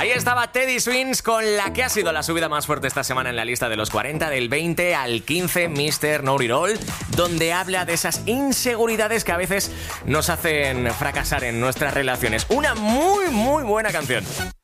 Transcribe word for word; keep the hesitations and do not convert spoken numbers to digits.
Ahí estaba Teddy Swims con la que ha sido la subida más fuerte esta semana en la lista de los cuarenta, del veinte al quince, mister Know It All, donde habla de esas inseguridades que a veces nos hacen fracasar en nuestras relaciones. Una muy, muy buena canción.